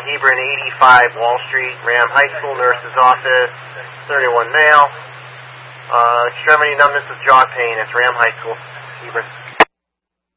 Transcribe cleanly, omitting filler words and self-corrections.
Hebron 85 Wall Street, Ram High School, nurse's office, 31 male. Extremity numbness with jaw pain. It's Ram High School, Hebron.